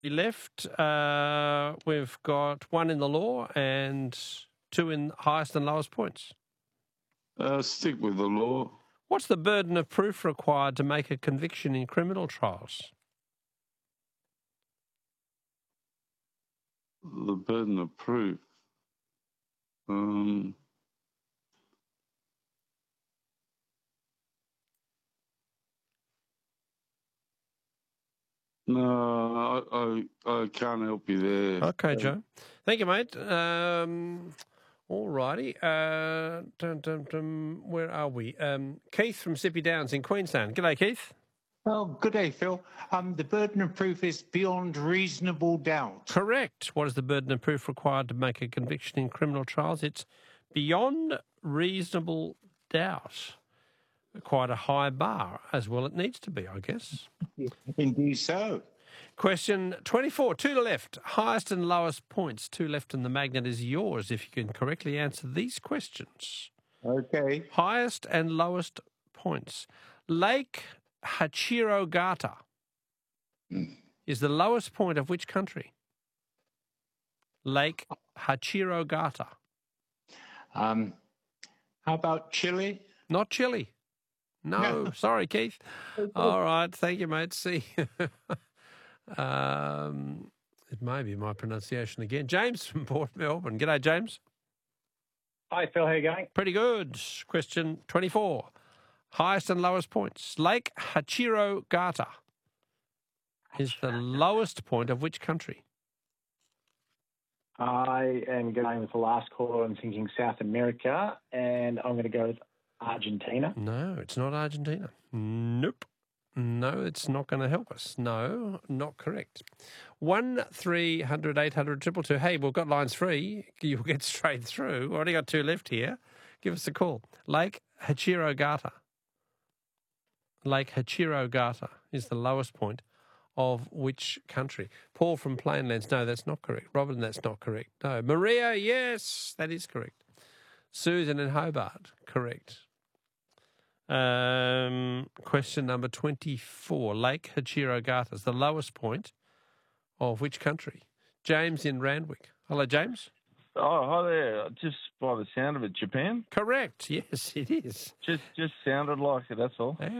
left. We've got one in the law and two in highest and lowest points. Stick with the law. What's the burden of proof required to make a conviction in criminal trials? The burden of proof. No, I can't help you there. Okay, Joe. Thank you, mate. All righty. Where are we? Keith from Sippy Downs in Queensland. G'day, Keith. Oh, good day, Phil. The burden of proof is beyond reasonable doubt. Correct. What is the burden of proof required to make a conviction in criminal trials? It's beyond reasonable doubt. Quite a high bar, as well it needs to be, I guess. Indeed so. Question 24, two to left. Highest and lowest points, two left, and the magnet is yours if you can correctly answer these questions. Okay. Highest and lowest points. Lake Hachirogata is the lowest point of which country? Lake Hachirogata. How about Chile? Not Chile. No, sorry, Keith. All right, thank you, mate. See, it may be my pronunciation again. James from Port Melbourne. G'day, James. Hi, Phil. How are you going? Pretty good. Question 24. Highest and lowest points. Lake Hachirogata is the lowest point of which country? I am going with the last caller. I'm thinking South America, and I'm going to go with Argentina. No, it's not Argentina. Nope. No, it's not going to help us. No, not correct. 1300 800 222. Hey, we've got lines free. You'll get straight through. We've already got two left here. Give us a call. Lake Hachirogata. Lake Hachirogata is the lowest point of which country? Paul from Plainlands. No, that's not correct. Robin, that's not correct. No. Maria, yes, that is correct. Susan in Hobart, correct. Question number 24. Lake Hachirogata is the lowest point of which country? James in Randwick. Hello, James. Oh, hi there. Just by the sound of it, Japan? Correct. Yes, it is. Just sounded like it, that's all. Yeah,